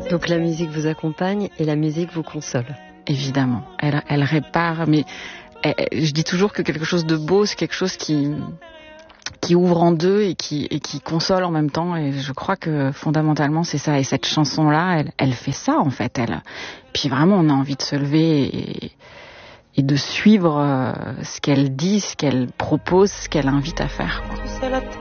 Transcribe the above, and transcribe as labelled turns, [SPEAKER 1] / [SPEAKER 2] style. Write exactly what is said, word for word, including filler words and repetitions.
[SPEAKER 1] Donc la musique vous accompagne et la musique vous console.
[SPEAKER 2] Évidemment, elle, elle répare, mais elle, je dis toujours que quelque chose de beau, c'est quelque chose qui, qui ouvre en deux et qui, et qui console en même temps. Et je crois que fondamentalement c'est ça. Et cette chanson-là, elle, elle fait ça en fait. Elle. Puis vraiment, on a envie de se lever et, et de suivre ce qu'elle dit, ce qu'elle propose, ce qu'elle invite à faire, quoi.